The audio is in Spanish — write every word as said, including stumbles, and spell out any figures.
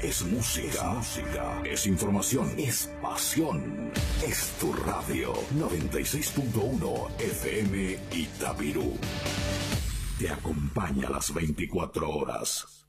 Es música, es música, es información, es pasión. Es tu radio noventa y seis punto uno F M Itabirú. Te acompaña a las veinticuatro horas.